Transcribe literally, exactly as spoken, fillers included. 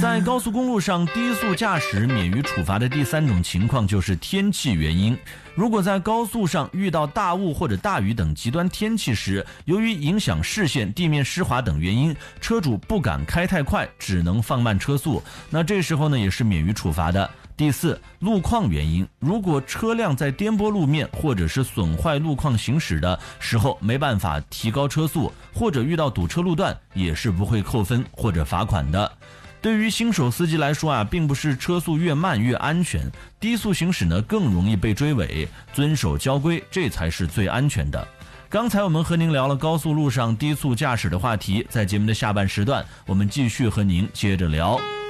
在高速公路上低速驾驶免于处罚的第三种情况就是天气原因。如果在高速上遇到大雾或者大雨等极端天气时，由于影响视线、地面湿滑等原因，车主不敢开太快，只能放慢车速，那这时候呢也是免于处罚的。第四，路况原因，如果车辆在颠簸路面或者是损坏路况行驶的时候没办法提高车速，或者遇到堵车路段，也是不会扣分或者罚款的。对于新手司机来说啊，并不是车速越慢越安全，低速行驶呢更容易被追尾，遵守交规这才是最安全的。刚才我们和您聊了高速路上低速驾驶的话题，在节目的下半时段，我们继续和您接着聊。